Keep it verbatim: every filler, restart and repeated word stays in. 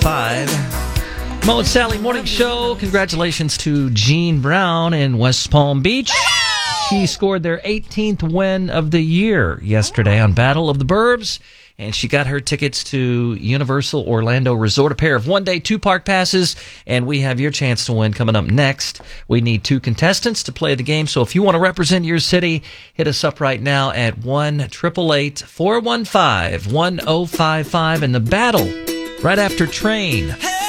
five. Mo and Sally Morning Show. Congratulations to Jean Brown in West Palm Beach. She scored their eighteenth win of the year yesterday on Battle of the Burbs, and she got her tickets to Universal Orlando Resort, a pair of one-day, two-park passes, and we have your chance to win coming up next. We need two contestants to play the game, so if you want to represent your city, hit us up right now at one eight eight eight, four one five, one oh five five, and the battle right after Train.